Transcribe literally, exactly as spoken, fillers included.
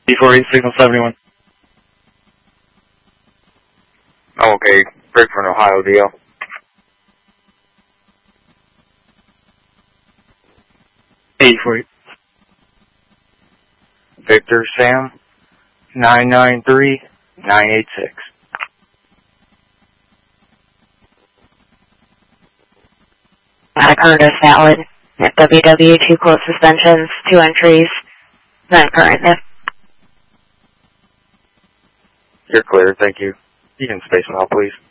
D four eight, signal seventy-one. Okay, Bridgeport, Ohio, D L. eight four eight. Victor, Sam, nine nine three, nine eight six. Not a Curtis valid. At W W, two quote suspensions, two entries, not current. You're clear, thank you. You can space them out, please.